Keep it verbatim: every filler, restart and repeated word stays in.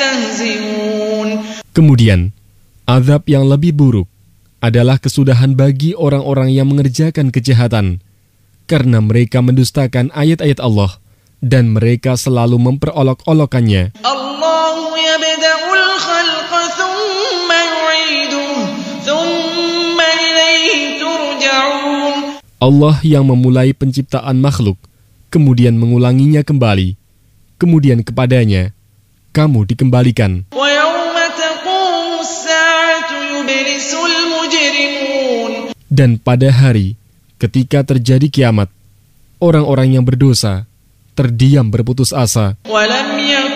يستهزئون. Kemudian, azab yang lebih buruk adalah kesudahan bagi orang-orang yang mengerjakan kejahatan, karena mereka mendustakan ayat-ayat Allah dan mereka selalu memperolok-olokannya. Allahu yabda'ul khalqa thumma yu'iduhu thumma ilayhi turja'un. Allah yang memulai penciptaan makhluk, kemudian mengulanginya kembali, kemudian kepadanya kamu dikembalikan. Wa yawma taqumu as-sa'atu yublisul mujrimun. Dan pada hari ketika terjadi kiamat, orang-orang yang berdosa terdiam berputus asa. Walam